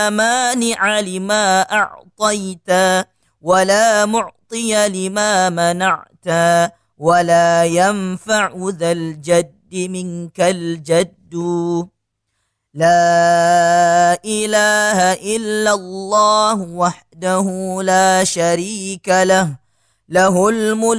مانع لما أعطيت ولا معطي لما منعت ولا ينفع ذا الجد منك الجد. لا إله إلا الله وحده لا شريك له، له الملك